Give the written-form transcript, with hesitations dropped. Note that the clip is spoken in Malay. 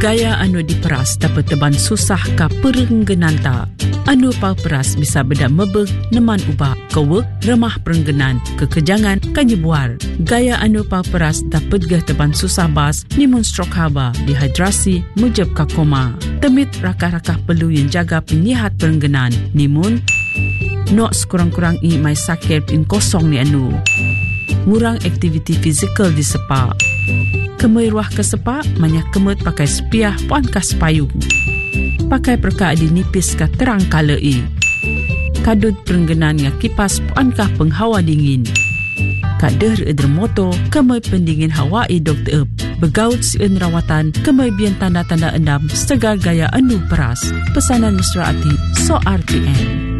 Gaya anu diperas dapat teban susah ka perenggenan ta. Anu pau peras bisa beda mebeg neman ubah kewek remah perenggenan kekejangan kanyebuar. Gaya anu pau peras dapat gah teban susah bas nimun stroke haba, dehidrasi, mujab ka koma. Temit rakah-rakah perlu yang jaga penyihat perenggenan nimun nok sekurang-kurang i mai sakit in kosong ni anu. Ngurang aktiviti fizikal di sepa. Kemai ruah ke sepa, banyak kemut pakai sepiah puan ka sepayung. Pakai perka di nipis ka terang kalai. Kadut perenggenan nga kipas puan ka penghawa dingin. Kader edermoto, kemai pendingin hawa i dokter begaut sien rawatan, kemai bian tanda-tanda endam segar gaya anu peras. Pesanan Mesra Ati, So RTN.